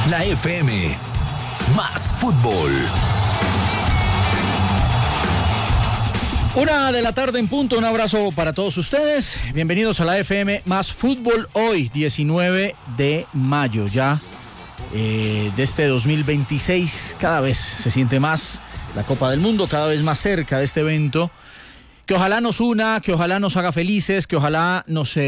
La FM. Más fútbol. 1:00 en punto, un abrazo para todos ustedes. Bienvenidos a la FM Más Fútbol hoy, 19 de mayo ya de este 2026. Cada vez se siente más la Copa del Mundo, cada vez más cerca de este evento, que ojalá nos una, que ojalá nos haga felices, que ojalá nos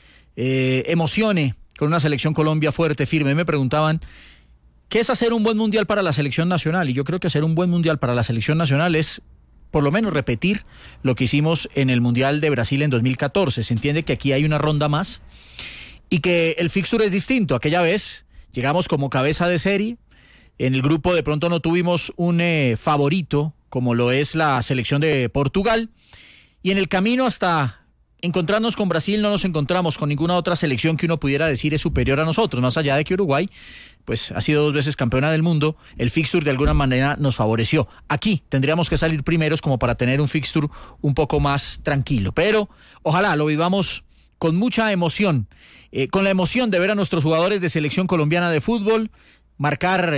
emocione con una selección Colombia fuerte, firme. Me preguntaban, ¿qué es hacer un buen mundial para la selección nacional? Y yo creo que hacer un buen mundial para la selección nacional es por lo menos repetir lo que hicimos en el Mundial de Brasil en 2014. Se entiende que aquí hay una ronda más y que el fixture es distinto. Aquella vez llegamos como cabeza de serie. En el grupo de pronto no tuvimos un favorito como lo es la selección de Portugal. Y en el camino hasta encontrarnos con Brasil no nos encontramos con ninguna otra selección que uno pudiera decir es superior a nosotros, más allá de que Uruguay pues ha sido 2 veces campeona del mundo. El fixture de alguna manera nos favoreció. Aquí tendríamos que salir primeros como para tener un fixture un poco más tranquilo, pero ojalá lo vivamos con mucha emoción, con la emoción de ver a nuestros jugadores de selección colombiana de fútbol marcar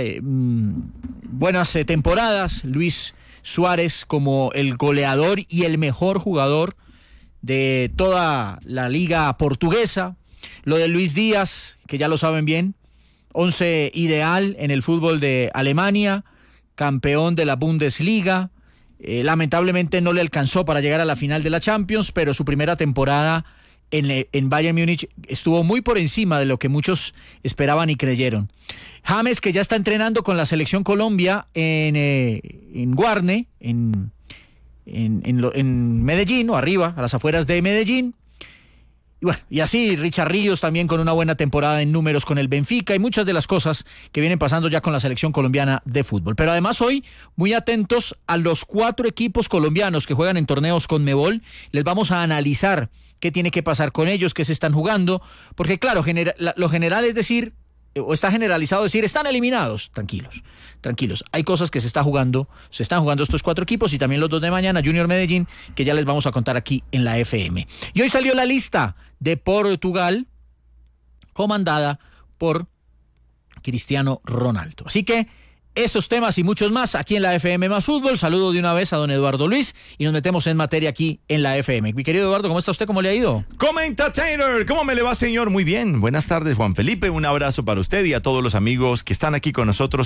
buenas temporadas. Luis Suárez como el goleador y el mejor jugador de toda la liga portuguesa. Lo de Luis Díaz, que ya lo saben bien, 11 ideal en el fútbol de Alemania, campeón de la Bundesliga. Lamentablemente no le alcanzó para llegar a la final de la Champions, pero su primera temporada en Bayern Múnich estuvo muy por encima de lo que muchos esperaban y creyeron. James, que ya está entrenando con la selección Colombia en Guarne, en Medellín, o arriba, a las afueras de Medellín. Y bueno, y así Richard Ríos también con una buena temporada en números con el Benfica y muchas de las cosas que vienen pasando ya con la selección colombiana de fútbol. Pero además hoy muy atentos a los 4 equipos colombianos que juegan en torneos Conmebol. Les vamos a analizar qué tiene que pasar con ellos, qué se están jugando, porque claro, lo general es decir, o está generalizado decir, están eliminados. Tranquilos. Hay cosas que se están jugando estos 4 equipos y también los 2 de mañana, Junior Medellín, que ya les vamos a contar aquí en la FM. Y hoy salió la lista de Portugal, comandada por Cristiano Ronaldo. Así que esos temas y muchos más aquí en la FM Más Fútbol. Saludo de una vez a don Eduardo Luis y nos metemos en materia aquí en la FM. Mi querido Eduardo, ¿cómo está usted? ¿Cómo le ha ido? Commentator, ¿cómo me le va, señor? Muy bien. Buenas tardes, Juan Felipe. Un abrazo para usted y a todos los amigos que están aquí con nosotros